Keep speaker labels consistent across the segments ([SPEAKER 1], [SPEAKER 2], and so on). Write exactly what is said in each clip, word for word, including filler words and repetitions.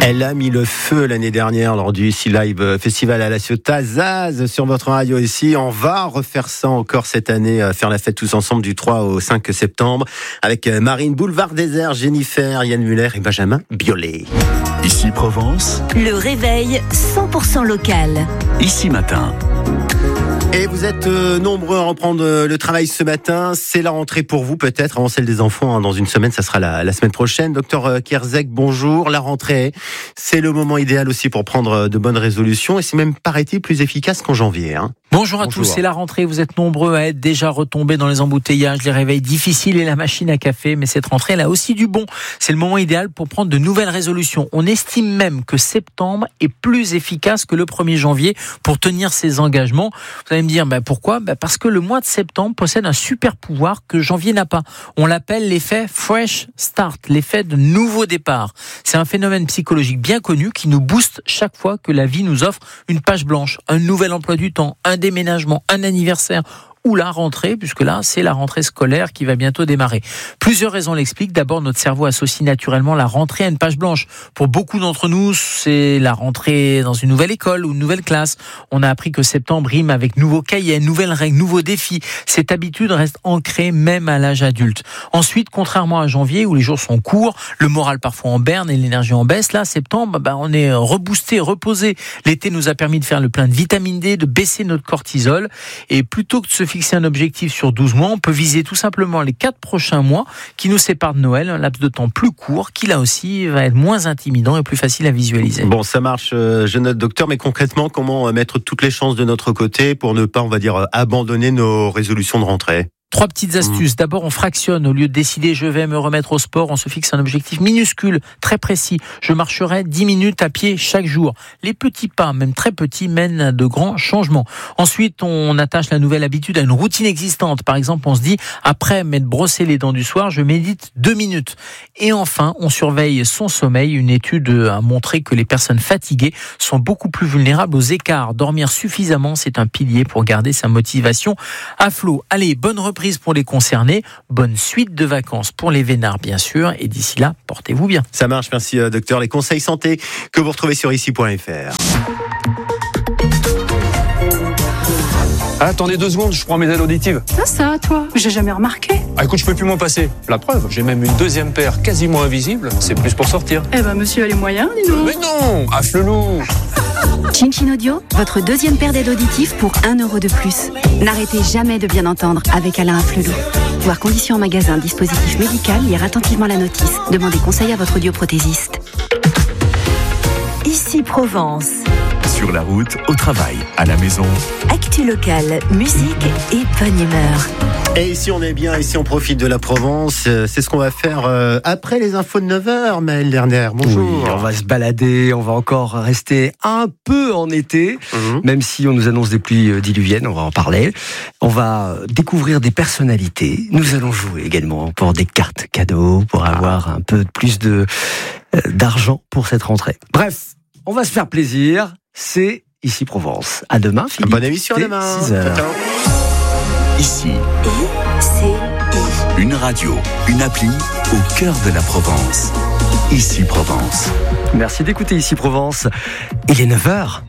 [SPEAKER 1] Elle a mis le feu l'année dernière lors du Sea Live Festival à La Ciotat. Zaz sur votre radio ici. On va refaire ça encore cette année, faire la fête tous ensemble du trois au cinq septembre avec Marine Boulevard Désert, Jennifer, Yann Muller et Benjamin Biolay.
[SPEAKER 2] Ici Provence.
[SPEAKER 3] Le réveil cent pour cent local.
[SPEAKER 2] Ici Matin.
[SPEAKER 1] Et vous êtes euh, nombreux à reprendre euh, le travail ce matin. C'est la rentrée pour vous peut-être, avant celle des enfants. Hein. Dans une semaine, ça sera la, la semaine prochaine. Docteur Kierzek, bonjour. La rentrée, c'est le moment idéal aussi pour prendre de bonnes résolutions. Et c'est même, paraît-il, plus efficace qu'en janvier. Hein.
[SPEAKER 4] Bonjour à
[SPEAKER 1] Bonjour.
[SPEAKER 4] tous, c'est la rentrée. Vous êtes nombreux à être déjà retombés dans les embouteillages, les réveils difficiles et la machine à café. Mais cette rentrée, elle a aussi du bon. C'est le moment idéal pour prendre de nouvelles résolutions. On estime même que septembre est plus efficace que le premier janvier pour tenir ses engagements. Vous allez me dire, ben pourquoi ? Ben parce que le mois de septembre possède un super pouvoir que janvier n'a pas. On l'appelle l'effet Fresh Start, l'effet de nouveau départ. C'est un phénomène psychologique bien connu qui nous booste chaque fois que la vie nous offre une page blanche, un nouvel emploi du temps, un déménagement, un anniversaire ou la rentrée, puisque là, c'est la rentrée scolaire qui va bientôt démarrer. Plusieurs raisons l'expliquent. D'abord, notre cerveau associe naturellement la rentrée à une page blanche. Pour beaucoup d'entre nous, c'est la rentrée dans une nouvelle école ou une nouvelle classe. On a appris que septembre rime avec nouveaux cahiers, nouvelles règles, nouveaux défis. Cette habitude reste ancrée même à l'âge adulte. Ensuite, contrairement à janvier, où les jours sont courts, le moral parfois en berne et l'énergie en baisse, là, septembre, ben, on est reboosté, reposé. L'été nous a permis de faire le plein de vitamine D, de baisser notre cortisol. Et plutôt que de se fixer un objectif sur douze mois, on peut viser tout simplement les quatre prochains mois qui nous séparent de Noël, un laps de temps plus court qui là aussi va être moins intimidant et plus facile à visualiser.
[SPEAKER 1] Bon, ça marche, je note docteur, mais concrètement, comment mettre toutes les chances de notre côté pour ne pas, on va dire, abandonner nos résolutions de rentrée ?
[SPEAKER 4] Trois petites astuces. D'abord, on fractionne. Au lieu de décider je vais me remettre au sport, on se fixe un objectif minuscule, très précis. Je marcherai dix minutes à pied chaque jour. Les petits pas, même très petits, mènent à de grands changements. Ensuite, on attache la nouvelle habitude à une routine existante. Par exemple, on se dit, après m'être brossé les dents du soir, je médite deux minutes. Et enfin, on surveille son sommeil. Une étude a montré que les personnes fatiguées sont beaucoup plus vulnérables aux écarts. Dormir suffisamment, c'est un pilier pour garder sa motivation à flot. Allez, bonne reprise pour les concernés, bonne suite de vacances pour les vénards bien sûr, et d'ici là, portez-vous bien.
[SPEAKER 1] Ça marche, merci docteur. Les conseils santé que vous retrouvez sur ici point f r.
[SPEAKER 5] Ah, attendez deux secondes, je prends mes aides auditives.
[SPEAKER 6] Ça, ça, toi, j'ai jamais remarqué.
[SPEAKER 5] Ah, écoute, je peux plus m'en passer. La preuve, j'ai même une deuxième paire quasiment invisible. C'est plus pour sortir.
[SPEAKER 6] Eh ben, monsieur a les moyens, dis donc.
[SPEAKER 5] Mais non, affle-nous.
[SPEAKER 7] Chin Chin Audio, votre deuxième paire d'aides auditives pour un euro de plus. N'arrêtez jamais de bien entendre avec Alain Afflelou. Voir conditions en magasin, dispositif médical, lire attentivement la notice. Demandez conseil à votre audioprothésiste.
[SPEAKER 3] Ici Provence.
[SPEAKER 2] Sur la route, au travail, à la maison.
[SPEAKER 3] Actu locale, musique et bonne humeur.
[SPEAKER 1] Et ici on est bien, ici on profite de la Provence. C'est ce qu'on va faire après les infos de neuf heures, Maëlle Lerner. Bonjour.
[SPEAKER 8] Oui, on va se balader, on va encore rester un peu en été, mmh. même si on nous annonce des pluies diluviennes, on va en parler. On va découvrir des personnalités. Nous allons jouer également pour des cartes cadeaux, pour avoir un peu plus de, d'argent pour cette rentrée. Bref, on va se faire plaisir. C'est Ici Provence. À demain, Philippe.
[SPEAKER 1] Bonne émission à demain.
[SPEAKER 8] six heures.
[SPEAKER 2] Ici.
[SPEAKER 3] I C I.
[SPEAKER 2] Une radio, une appli au cœur de la Provence. Ici Provence.
[SPEAKER 8] Merci d'écouter Ici Provence. Il est neuf heures.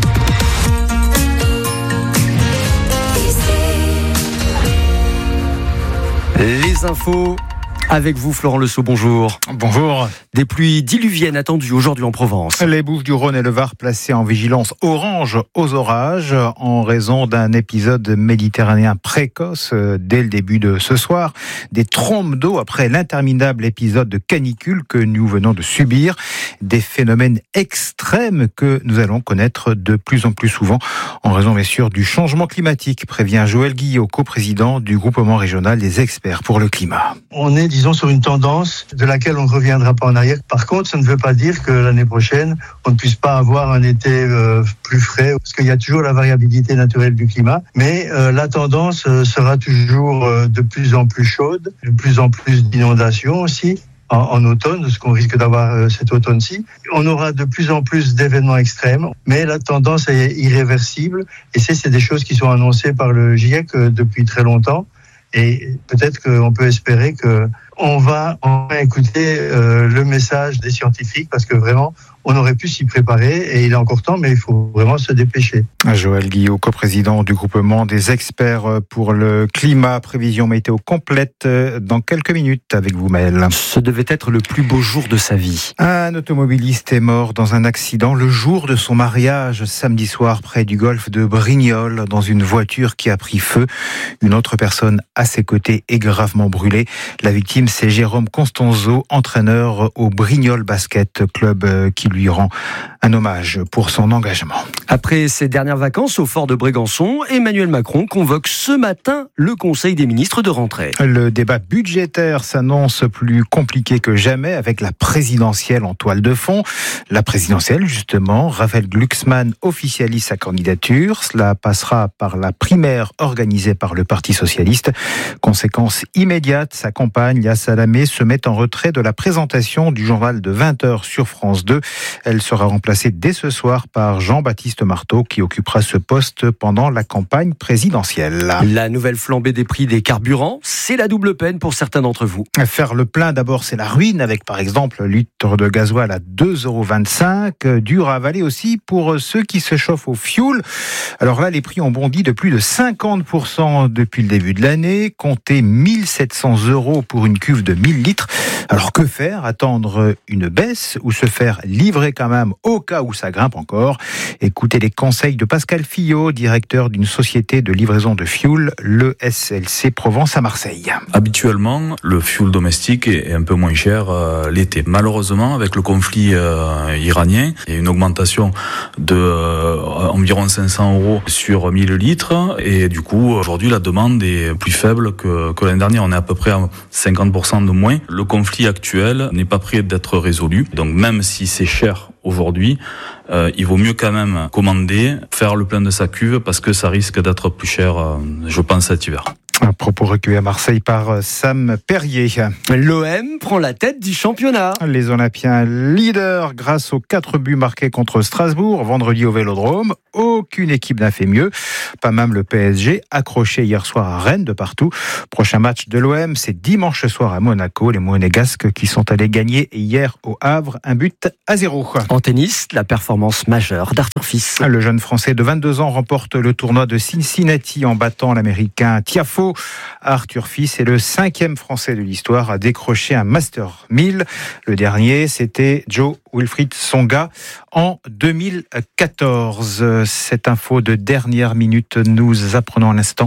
[SPEAKER 8] Les infos. Avec vous, Florent Lesault, bonjour.
[SPEAKER 9] Bonjour.
[SPEAKER 8] Des pluies diluviennes attendues aujourd'hui en Provence.
[SPEAKER 9] Les Bouches-du-Rhône et le Var placés en vigilance orange aux orages en raison d'un épisode méditerranéen précoce dès le début de ce soir. Des trombes d'eau après l'interminable épisode de canicule que nous venons de subir. Des phénomènes extrêmes que nous allons connaître de plus en plus souvent en raison, bien sûr, du changement climatique, prévient Joël Guillot, coprésident du groupement régional des experts pour le climat.
[SPEAKER 10] On est disons, sur une tendance de laquelle on ne reviendra pas en arrière. Par contre, ça ne veut pas dire que l'année prochaine, on ne puisse pas avoir un été euh, plus frais, parce qu'il y a toujours la variabilité naturelle du climat. Mais euh, la tendance euh, sera toujours euh, de plus en plus chaude, de plus en plus d'inondations aussi. En, en automne, ce qu'on risque d'avoir euh, cet automne-ci. On aura de plus en plus d'événements extrêmes, mais la tendance est irréversible. Et c'est, c'est des choses qui sont annoncées par le GIEC euh, depuis très longtemps. Et peut-être qu'on peut espérer qu'on va enfin écouter euh, le message des scientifiques, parce que vraiment, on aurait pu s'y préparer et il est encore temps, mais il faut vraiment se dépêcher.
[SPEAKER 9] Joël Guillot, coprésident du groupement des experts pour le climat, prévision météo complète dans quelques minutes avec vous, Maël.
[SPEAKER 8] Ce devait être le plus beau jour de sa vie.
[SPEAKER 9] Un automobiliste est mort dans un accident le jour de son mariage, samedi soir, près du golfe de Brignoles, dans une voiture qui a pris feu. Une autre personne à ses côtés est gravement brûlée. La victime, c'est Jérôme Constanzo, entraîneur au Brignoles Basket Club, qui lui rend un hommage pour son engagement.
[SPEAKER 8] Après ses dernières vacances au fort de Brégançon, Emmanuel Macron convoque ce matin le Conseil des ministres de rentrée.
[SPEAKER 9] Le débat budgétaire s'annonce plus compliqué que jamais avec la présidentielle en toile de fond. La présidentielle, justement, Raphaël Glucksmann officialise sa candidature. Cela passera par la primaire organisée par le Parti socialiste. Conséquence immédiate, sa compagne, Léa Salamé, se met en retrait de la présentation du journal de vingt heures sur France deux. Elle sera remplacée dès ce soir par Jean-Baptiste Marteau, qui occupera ce poste pendant la campagne présidentielle.
[SPEAKER 8] La nouvelle flambée des prix des carburants, c'est la double peine pour certains d'entre vous.
[SPEAKER 9] Faire le plein, d'abord, c'est la ruine, avec par exemple le litre de gasoil à deux euros vingt-cinq. Dur à avaler aussi pour ceux qui se chauffent au fioul. Alors là, les prix ont bondi de plus de cinquante pour cent depuis le début de l'année. Comptez mille sept cents euros pour une cuve de mille litres. Alors que faire ? Attendre une baisse ou se faire livrer quand même au cas où ça grimpe encore ? Écoutez les conseils de Pascal Fillot, directeur d'une société de livraison de fioul, le S L C Provence à Marseille.
[SPEAKER 11] Habituellement, le fioul domestique est un peu moins cher euh, l'été. Malheureusement, avec le conflit euh, iranien, il y a une augmentation de euh, environ cinq cents euros sur mille litres. Et du coup, aujourd'hui, la demande est plus faible que, que l'année dernière. On est à peu près à cinquante pour cent de moins. Le conflit actuel n'est pas prêt d'être résolu. Donc même si c'est cher aujourd'hui, euh, il vaut mieux quand même commander, faire le plein de sa cuve, parce que ça risque d'être plus cher, euh, je pense, cet hiver.
[SPEAKER 9] Un propos recueilli à Marseille par Sam Perrier.
[SPEAKER 8] L'O M prend la tête du championnat.
[SPEAKER 9] Les Olympiens leaders grâce aux quatre buts marqués contre Strasbourg vendredi au Vélodrome. Aucune équipe n'a fait mieux. Pas même le P S G, accroché hier soir à Rennes de partout. Prochain match de l'O M, c'est dimanche soir à Monaco. Les Monégasques qui sont allés gagner hier au Havre un but à zéro.
[SPEAKER 8] En tennis, la performance majeure d'Arthur Fils.
[SPEAKER 9] Le jeune Français de vingt-deux ans remporte le tournoi de Cincinnati en battant l'Américain Tiafoe. Arthur Fils est le cinquième Français de l'histoire à décrocher un Master mille. Le dernier, c'était Joe Wilfried Tsonga en deux mille quatorze. Cette info de dernière minute, nous apprenons à l'instant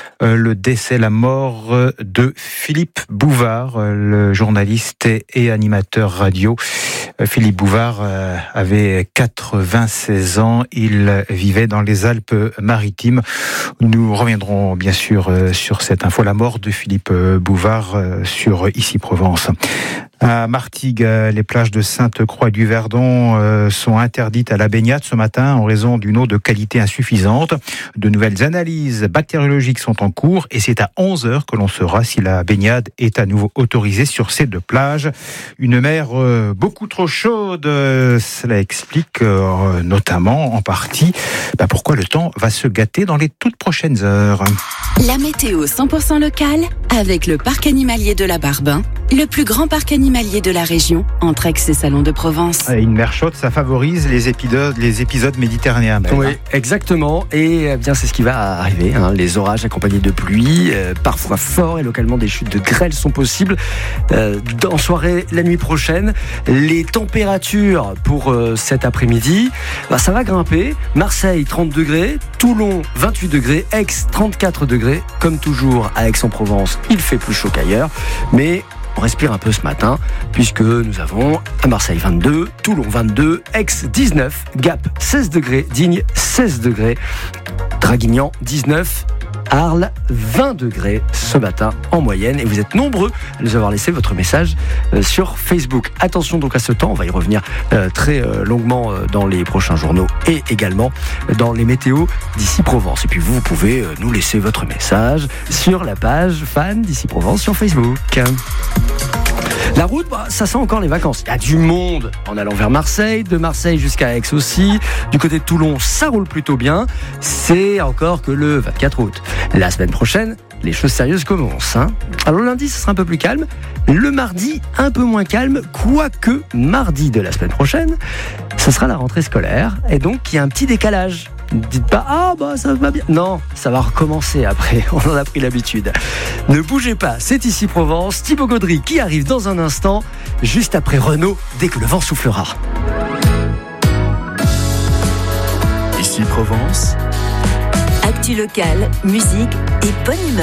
[SPEAKER 9] le décès, la mort de Philippe Bouvard, le journaliste et animateur radio. Philippe Bouvard avait quatre-vingt-seize ans, il vivait dans les Alpes-Maritimes. Nous reviendrons bien sûr sur cette info, la mort de Philippe Bouvard sur Ici Provence. À Martigues, les plages de Sainte-Croix-du-Verdon euh, sont interdites à la baignade ce matin en raison d'une eau de qualité insuffisante. De nouvelles analyses bactériologiques sont en cours et c'est à onze heures que l'on saura si la baignade est à nouveau autorisée sur ces deux plages. Une mer euh, beaucoup trop chaude, euh, cela explique euh, notamment en partie bah, pourquoi le temps va se gâter dans les toutes prochaines heures.
[SPEAKER 7] La météo cent pour cent locale avec le parc animalier de la Barbin, le plus grand parc animalier de la région, entre Aix et Salon de Provence.
[SPEAKER 9] Une mer chaude, ça favorise les épisodes, les épisodes méditerranéens. Même.
[SPEAKER 8] Oui, exactement. Et eh bien c'est ce qui va arriver. Hein. Les orages accompagnés de pluie, euh, parfois forts, et localement des chutes de grêle sont possibles. Euh, en soirée, la nuit prochaine, les températures pour euh, cet après-midi, bah, ça va grimper. Marseille, trente degrés. Toulon, vingt-huit degrés. Aix, trente-quatre degrés. Comme toujours, à Aix-en-Provence, il fait plus chaud qu'ailleurs. Mais on respire un peu ce matin, puisque nous avons à Marseille vingt-deux, Toulon vingt-deux, Aix dix-neuf, Gap seize degrés, Digne seize degrés, Draguignan dix-neuf, Arles vingt degrés ce matin en moyenne. Et vous êtes nombreux à nous avoir laissé votre message sur Facebook. Attention donc à ce temps, on va y revenir très longuement dans les prochains journaux et également dans les météos d'Ici Provence. Et puis vous, vous pouvez nous laisser votre message sur la page fan d'Ici Provence sur Facebook. La route, bah, ça sent encore les vacances. Il y a du monde en allant vers Marseille, de Marseille jusqu'à Aix aussi. Du côté de Toulon, ça roule plutôt bien. C'est encore que le vingt-quatre août. La semaine prochaine, les choses sérieuses commencent. Hein. Alors le lundi, ce sera un peu plus calme. Le mardi, un peu moins calme, quoique mardi de la semaine prochaine, ce sera la rentrée scolaire. Et donc, il y a un petit décalage. Ne dites pas « Ah, bah ça va bien ». Non, ça va recommencer après. On en a pris l'habitude. Ne bougez pas, c'est Ici Provence. Thibaut Gaudry qui arrive dans un instant, juste après Renaud, dès que le vent soufflera.
[SPEAKER 2] Ici Provence.
[SPEAKER 3] Actu locale, musique et bonne humeur.